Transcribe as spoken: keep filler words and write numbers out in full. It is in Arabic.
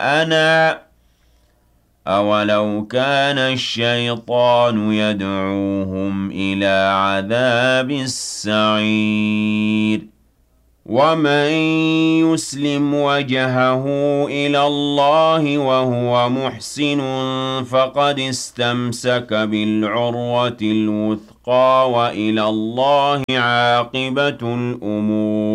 أنا أولو كان الشيطان يدعوهم إلى عذاب السعير ومن يسلم وجهه إلى الله وهو محسن فقد استمسك بالعروة الوثقى وإلى الله عاقبة الأمور